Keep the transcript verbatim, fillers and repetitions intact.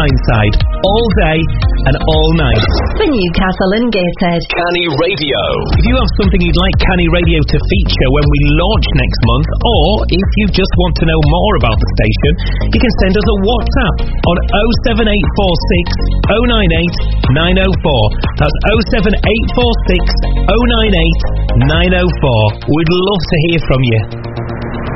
Tyneside, all day and all night. For Newcastle and Gateshead, Canny Radio. If you have something you'd like Canny Radio to feature when we launch next month, or if you just want to know more about the station, you can send us a WhatsApp on oh seven eight four six, oh nine eight, nine oh four. That's oh seven eight four six, oh nine eight, nine oh four. We'd love to hear from you.